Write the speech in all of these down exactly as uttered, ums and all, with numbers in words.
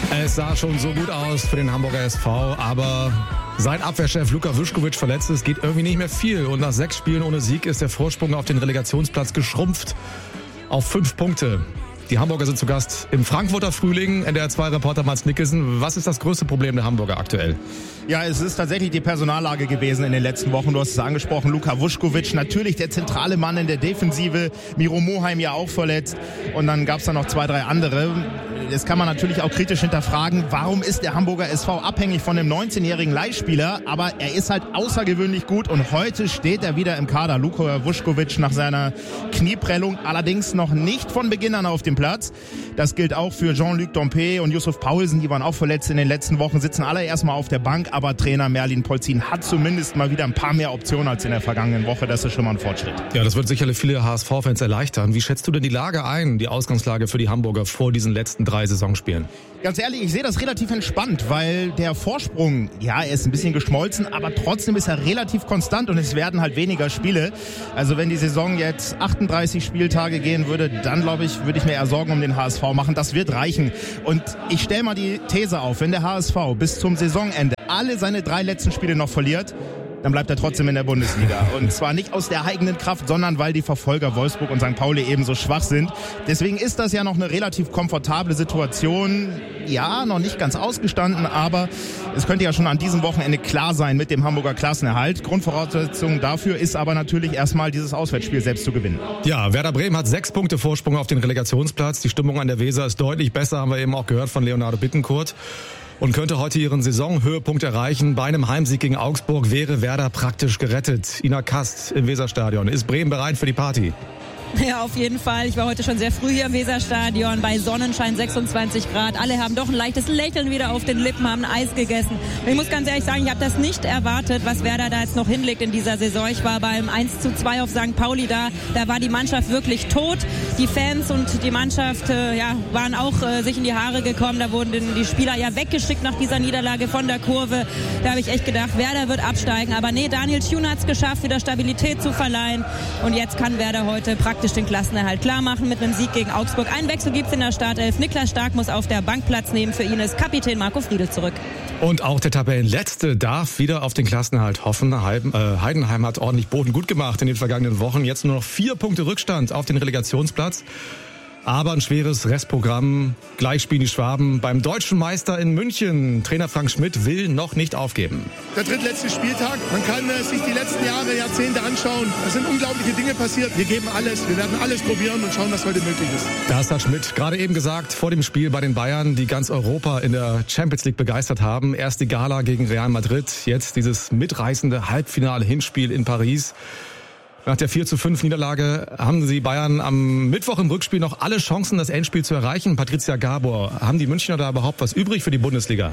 Es sah schon so gut aus für den Hamburger S V, aber seit Abwehrchef Luka Vuskovic verletzt ist, geht irgendwie nicht mehr viel. Und nach sechs Spielen ohne Sieg ist der Vorsprung auf den Relegationsplatz geschrumpft auf fünf Punkte. Die Hamburger sind zu Gast im Frankfurter Frühling. N D R zwei Reporter Mats Nicholson. Was ist das größte Problem der Hamburger aktuell? Ja, es ist tatsächlich die Personallage gewesen in den letzten Wochen. Du hast es angesprochen, Luka Vuskovic, natürlich der zentrale Mann in der Defensive. Miro Moheim ja auch verletzt. Und dann gab es da noch zwei, drei andere. Das kann man natürlich auch kritisch hinterfragen. Warum ist der Hamburger S V abhängig von einem neunzehnjährigen Leihspieler? Aber er ist halt außergewöhnlich gut und heute steht er wieder im Kader. Luka Vuskovic nach seiner Knieprellung, allerdings noch nicht von Beginn an auf dem Platz. Das gilt auch für Jean-Luc Dompe und Yusuf Paulsen, die waren auch verletzt in den letzten Wochen, sitzen alle erstmal auf der Bank, aber Trainer Merlin Polzin hat zumindest mal wieder ein paar mehr Optionen als in der vergangenen Woche. Das ist schon mal ein Fortschritt. Ja, das wird sicherlich viele H S V-Fans erleichtern. Wie schätzt du denn die Lage ein, die Ausgangslage für die Hamburger vor diesen letzten drei Saisonspielen? Ganz ehrlich, ich sehe das relativ entspannt, weil der Vorsprung, ja, er ist ein bisschen geschmolzen, aber trotzdem ist er relativ konstant und es werden halt weniger Spiele. Also wenn die Saison jetzt achtunddreißig Spieltage gehen würde, dann glaube ich, würde ich mir eher Sorgen um den H S V machen. Das wird reichen. Und ich stelle mal die These auf, wenn der H S V bis zum Saisonende alle seine drei letzten Spiele noch verliert, dann bleibt er trotzdem in der Bundesliga. Und zwar nicht aus der eigenen Kraft, sondern weil die Verfolger Wolfsburg und Sankt Pauli eben so schwach sind. Deswegen ist das ja noch eine relativ komfortable Situation. Ja, noch nicht ganz ausgestanden, aber es könnte ja schon an diesem Wochenende klar sein mit dem Hamburger Klassenerhalt. Grundvoraussetzung dafür ist aber natürlich erstmal dieses Auswärtsspiel selbst zu gewinnen. Ja, Werder Bremen hat sechs Punkte Vorsprung auf den Relegationsplatz. Die Stimmung an der Weser ist deutlich besser, haben wir eben auch gehört von Leonardo Bittencourt. Und könnte heute ihren Saisonhöhepunkt erreichen. Bei einem Heimsieg gegen Augsburg wäre Werder praktisch gerettet. Ina Kast im Weserstadion. Ist Bremen bereit für die Party? Ja, auf jeden Fall. Ich war heute schon sehr früh hier im Weserstadion bei Sonnenschein, sechsundzwanzig Grad. Alle haben doch ein leichtes Lächeln wieder auf den Lippen, haben ein Eis gegessen. Ich muss ganz ehrlich sagen, ich habe das nicht erwartet, was Werder da jetzt noch hinlegt in dieser Saison. Ich war beim eins zu zwei auf Sankt Pauli da. Da war die Mannschaft wirklich tot. Die Fans und die Mannschaft äh, ja, waren auch äh, sich in die Haare gekommen. Da wurden die Spieler ja weggeschickt nach dieser Niederlage von der Kurve. Da habe ich echt gedacht, Werder wird absteigen. Aber nee, Daniel Thune hat es geschafft, wieder Stabilität zu verleihen. Und jetzt kann Werder heute praktisch den Klassenerhalt klar machen mit einem Sieg gegen Augsburg. Einen Wechsel gibt es in der Startelf. Niklas Stark muss auf der Bank Platz nehmen. Für ihn ist Kapitän Marco Friedl zurück. Und auch der Tabellenletzte darf wieder auf den Klassenerhalt hoffen. Heidenheim hat ordentlich Boden gut gemacht in den vergangenen Wochen. Jetzt nur noch vier Punkte Rückstand auf den Relegationsplatz. Aber ein schweres Restprogramm. Gleich spielen die Schwaben beim deutschen Meister in München. Trainer Frank Schmidt will noch nicht aufgeben. Der drittletzte Spieltag. Man kann äh, sich die letzten Jahre, Jahrzehnte anschauen. Es sind unglaubliche Dinge passiert. Wir geben alles. Wir werden alles probieren und schauen, was heute möglich ist. Das hat Schmidt gerade eben gesagt vor dem Spiel bei den Bayern, die ganz Europa in der Champions League begeistert haben. Erst die Gala gegen Real Madrid, jetzt dieses mitreißende Halbfinale-Hinspiel in Paris. Nach der vier zu fünf Niederlage haben sie Bayern am Mittwoch im Rückspiel noch alle Chancen, das Endspiel zu erreichen. Patricia Gabor, haben die Münchner da überhaupt was übrig für die Bundesliga?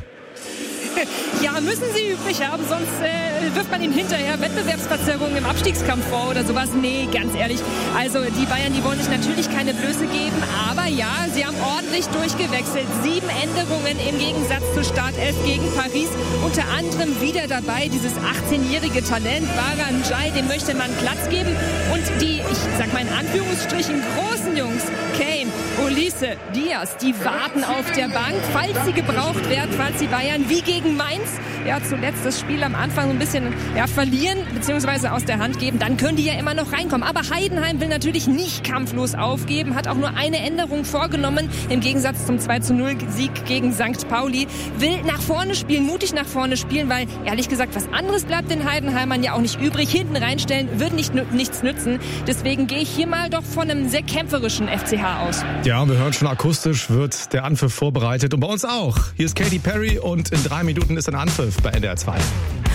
Ja, müssen sie übrig haben, sonst äh, wirft man ihnen hinterher Wettbewerbsverzerrungen im Abstiegskampf vor oder sowas. Nee, ganz ehrlich. Also die Bayern, die wollen sich natürlich keine Blöße geben, aber ja, sie haben ordentlich durchgewechselt. Sieben Änderungen im Gegensatz zur Startelf gegen Paris. Unter anderem wieder dabei dieses achtzehnjährige Talent, Baran Jai, dem möchte man Platz geben. Und die, ich sag mal in Anführungsstrichen, großen Jungs, Kane, Olise, Diaz, die warten auf der Bank, falls sie gebraucht werden, falls die Bayern wie gegen Mainz ja zuletzt das Spiel am Anfang so ein bisschen ja, verlieren bzw. aus der Hand geben, dann können die ja immer noch reinkommen. Aber Heidenheim will natürlich nicht kampflos aufgeben, hat auch nur eine Änderung vorgenommen, im Gegensatz zum zwei zu null Sieg gegen Sankt Pauli, will nach vorne spielen, mutig nach vorne spielen, weil ehrlich gesagt, was anderes bleibt den Heidenheimern ja auch nicht übrig. Hinten reinstellen wird nicht, nichts nützen. Deswegen gehe ich hier mal doch von einem sehr kämpferischen F C H aus. Ja, wir hören schon, akustisch wird der Anpfiff vorbereitet und bei uns auch. Hier ist Katy Perry und in drei Minuten ist ein Anpfiff bei N D R zwei.